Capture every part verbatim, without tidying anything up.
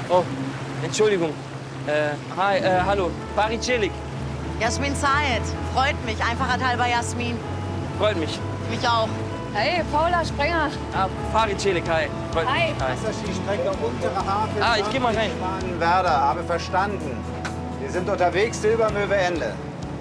Oh, Entschuldigung. Äh, hi, äh, hallo. Farid Celik. Jasmin Zayed. Freut mich. Einfacher halber Jasmin. Freut mich. Mich auch. Hey, Paula Sprenger. Ah, Farid Celik, hi. Freut Hi. mich. Hi. Wasserskistrecke Untere Havel. Ah, ich geh mal rein. Werder, habe verstanden. Wir sind unterwegs, Silbermöwe Ende.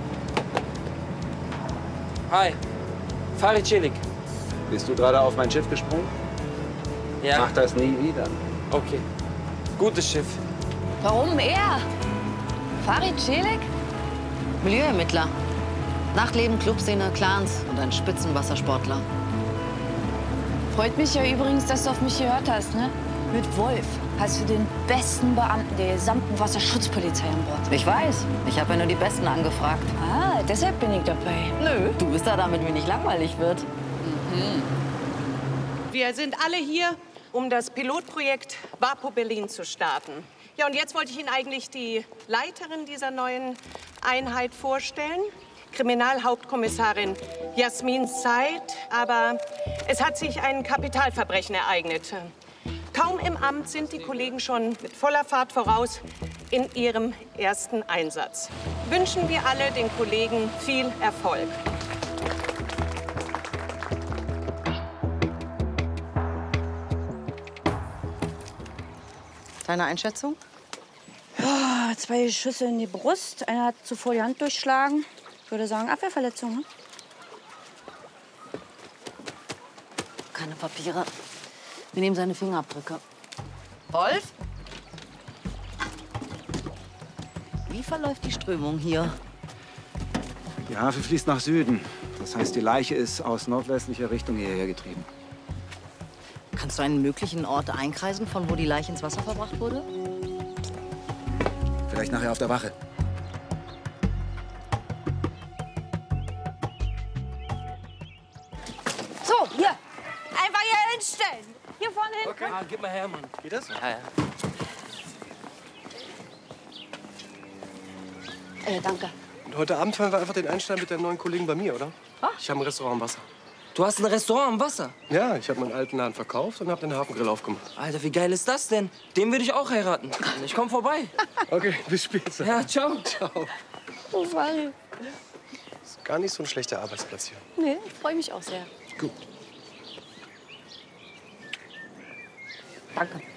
Hi. Farid Celik. Bist du gerade auf mein Schiff gesprungen? Ja. Mach das nie wieder. Okay. Gutes Schiff. Warum er? Farid Celik? Milieuermittler. Nachtleben, Clubszene, Clans und ein Spitzenwassersportler. Freut mich ja übrigens, dass du auf mich gehört hast, ne? Mit Wolf hast du den besten Beamten der gesamten Wasserschutzpolizei an Bord. Ich weiß. Ich habe ja nur die Besten angefragt. Ah, deshalb bin ich dabei. Nö, du bist da, damit mir nicht langweilig wird. Mhm. Wir sind alle hier, um das Pilotprojekt WAPO Berlin zu starten. Ja, und jetzt wollte ich Ihnen eigentlich die Leiterin dieser neuen Einheit vorstellen. Kriminalhauptkommissarin Jasmin Zayed. Aber es hat sich ein Kapitalverbrechen ereignet. Kaum im Amt sind die Kollegen schon mit voller Fahrt voraus in ihrem ersten Einsatz. Wünschen wir alle den Kollegen viel Erfolg. Deine Einschätzung? Oh, zwei Schüsse in die Brust. Einer hat zuvor die Hand durchschlagen. Ich würde sagen, Abwehrverletzung. Hm? Keine Papiere. Wir nehmen seine Fingerabdrücke. Wolf? Wie verläuft die Strömung hier? Die Havel fließt nach Süden. Das heißt, die Leiche ist aus nordwestlicher Richtung hierher getrieben. Kannst du einen möglichen Ort einkreisen, von wo die Leiche ins Wasser verbracht wurde? Vielleicht nachher auf der Wache. So, hier. Einfach hier hinstellen. Hier vorne hin. Okay. Ah, gib mal her, Mann. Geht das? Ja, ja. Äh, danke. Und heute Abend feiern wir einfach den Einstein mit den neuen Kollegen bei mir, oder? Ah. Ich habe ein Restaurant am Wasser. Du hast ein Restaurant am Wasser. Ja, ich habe meinen alten Laden verkauft und habe den Hafengrill aufgemacht. Alter, wie geil ist das denn? Den würde ich auch heiraten. Ich komm vorbei. Okay, bis später. Ja, ciao. Ciao. Oh, Farid. Ist gar nicht so ein schlechter Arbeitsplatz hier. Nee, ich freue mich auch sehr. Gut. Danke.